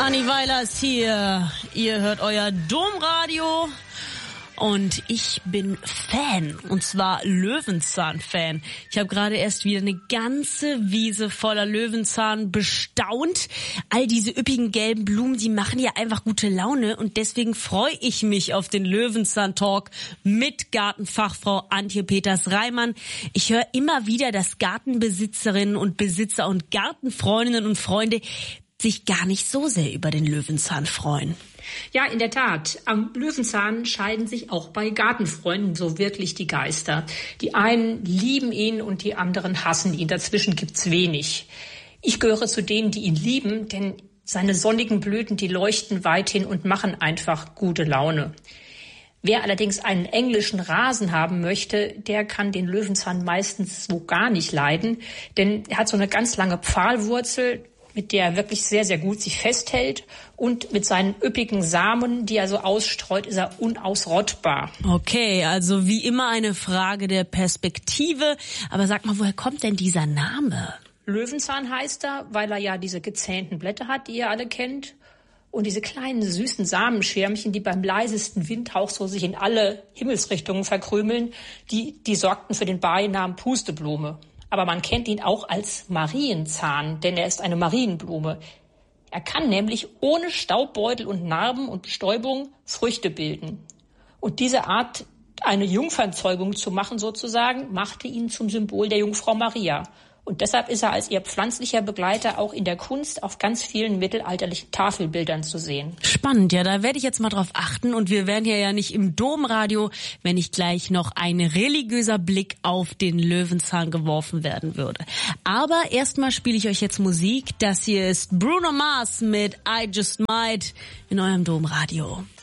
Anni Weiler ist hier. Ihr hört euer Domradio. Und ich bin Fan, und zwar Löwenzahn-Fan. Ich habe gerade erst wieder eine ganze Wiese voller Löwenzahn bestaunt. All diese üppigen gelben Blumen, die machen ja einfach gute Laune. Und deswegen freue ich mich auf den Löwenzahn-Talk mit Gartenfachfrau Antje Peters-Reimann. Ich höre immer wieder, dass Gartenbesitzerinnen und Besitzer und Gartenfreundinnen und Freunde sich gar nicht so sehr über den Löwenzahn freuen. Ja, in der Tat. Am Löwenzahn scheiden sich auch bei Gartenfreunden so wirklich die Geister. Die einen lieben ihn und die anderen hassen ihn. Dazwischen gibt's wenig. Ich gehöre zu denen, die ihn lieben, denn seine sonnigen Blüten, die leuchten weithin und machen einfach gute Laune. Wer allerdings einen englischen Rasen haben möchte, der kann den Löwenzahn meistens so gar nicht leiden, denn er hat so eine ganz lange Pfahlwurzel, mit der er wirklich sehr, sehr gut sich festhält. Und mit seinen üppigen Samen, die er so ausstreut, ist er unausrottbar. Okay, also wie immer eine Frage der Perspektive. Aber sag mal, woher kommt denn dieser Name? Löwenzahn heißt er, weil er ja diese gezähnten Blätter hat, die ihr alle kennt. Und diese kleinen, süßen Samenschirmchen, die beim leisesten Windhauch so sich in alle Himmelsrichtungen verkrümeln, die sorgten für den Beinamen Pusteblume. Aber man kennt ihn auch als Marienzahn, denn er ist eine Marienblume. Er kann nämlich ohne Staubbeutel und Narben und Bestäubung Früchte bilden. Und diese Art, eine Jungfernzeugung zu machen sozusagen, machte ihn zum Symbol der Jungfrau Maria. Und deshalb ist er als ihr pflanzlicher Begleiter auch in der Kunst auf ganz vielen mittelalterlichen Tafelbildern zu sehen. Spannend, ja, da werde ich jetzt mal drauf achten. Und wir wären hier ja nicht im Domradio, wenn nicht gleich noch ein religiöser Blick auf den Löwenzahn geworfen werden würde. Aber erstmal spiele ich euch jetzt Musik. Das hier ist Bruno Mars mit I Just Might in eurem Domradio.